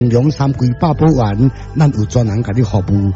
龙三桂八宝丸，咱有专人甲你服务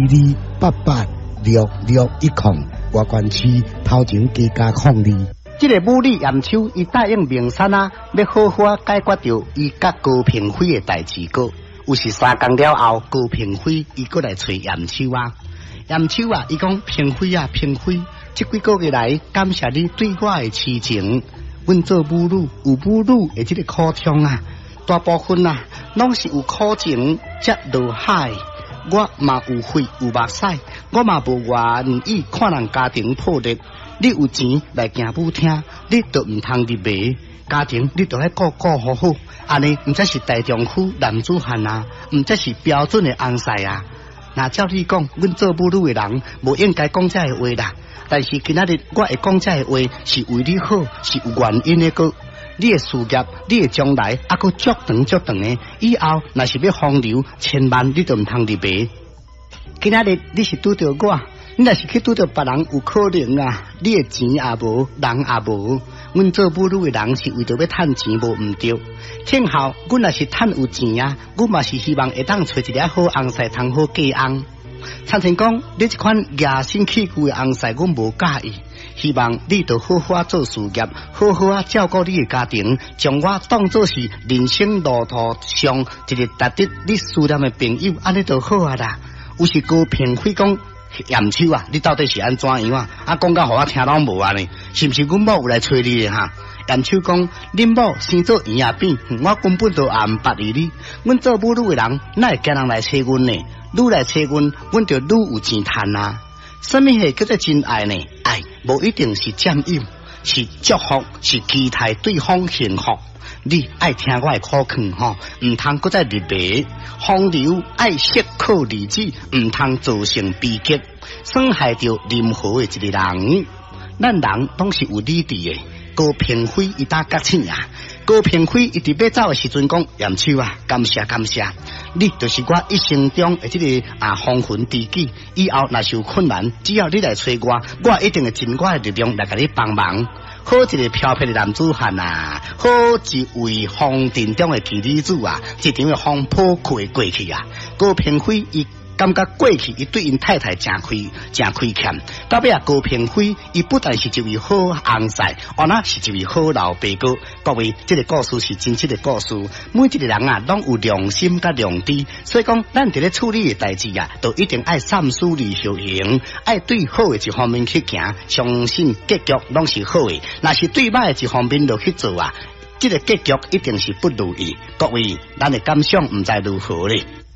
，22886610，外关区头前加02。这个武力严秋，伊答应明山啊，要好好解决掉伊甲高平辉的代志个。有是3天了后，高平辉伊过来找严秋啊。严秋啊，伊讲平辉啊，平辉，这几个月来感谢你对我的痴情。阮做母女有母女的这个苦衷啊，大部分啊，拢是有苦情才落海。我嘛有血有目屎，我嘛无愿意看人家庭破裂。你有钱来行舞厅，你就唔通入迷。家庭你就来顾好好，安尼唔则是大丈夫男子汉啊，唔则是标准的翁婿啊。那照你讲，阮做母女的人无应该讲这个话啦。但是今仔日我会讲这个话，是为你好，是有原因的个。你的事业，你的将来，还佫足长的。以后若是要风流，千万你都唔通入迷。今仔日你是拄着我。你若是去拄到别人有可能啊，你的钱也无，人也无。阮做母女的人是为着要趁钱无毋对。听后，阮若是趁有钱啊，阮嘛是希望会当找一个好翁婿通好嫁翁。参像讲，你这款野心起居的翁婿，阮无介意。希望你就好好做事业，好好照顾你的家庭，将我当作是人生路途上一个值得你思念的朋友，安尼就好啊啦。有时高平辉讲。严秋啊，你到底是安怎样啊？讲到互我听拢无啊呢？是不是阮某有来找你的哈？严秋讲，恁某生做圆仔扁，我根本就也唔捌意你。阮做母女的人，哪会惊人来找阮呢？愈来找阮，阮就愈有钱赚啊！什么叫做真爱呢？爱无一定是占有，是祝福，是期待对方幸福。你爱听我的苦劝吼，唔通搁再入迷，风流爱适可而止，唔通造成悲剧，伤害到任何的一个人。咱人拢是有理智的。高平辉伊打角醒啊！高平辉伊伫要走的时阵讲：严秋啊，感谢，你就是我一生中的这个风云知己。以后若是有困难，只要你来找我一定会尽我的力量来给你帮忙。好一个飘撇的男子汉啊，好一位风尘中的奇女子啊，一场的风波过去啊。高平辉伊感觉过去伊对因太太真亏欠，到尾啊高平辉伊不但是一位好翁婿，而那是一位好老爸哥。各位，这个故事是真实的故事，每一个人啊拢有良心甲良知，所以讲咱伫咧处理的代志啊，都一定爱三思而后行，爱对好的一方面去行，相信结局拢是好的。若是对歹的一方面落去做啊，这个结局一定是不如意。各位，咱的感想唔知如何咧？